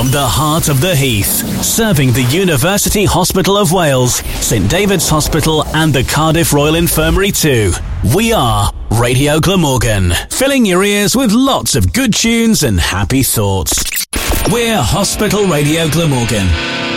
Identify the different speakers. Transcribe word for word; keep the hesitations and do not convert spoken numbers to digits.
Speaker 1: From the heart of the Heath, serving the University Hospital of Wales, St David's Hospital and the Cardiff Royal Infirmary too. We are Radio Glamorgan, filling your ears with lots of good tunes and happy thoughts. We're Hospital Radio Glamorgan.